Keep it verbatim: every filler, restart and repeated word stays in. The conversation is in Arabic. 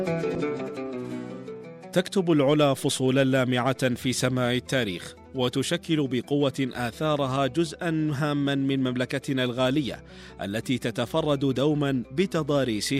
تكتب العلا فصولا لامعة في سماع التاريخ، وتشكل بقوة آثارها جزءا هاما من مملكتنا الغالية التي تتفرد دوما بتضاريسها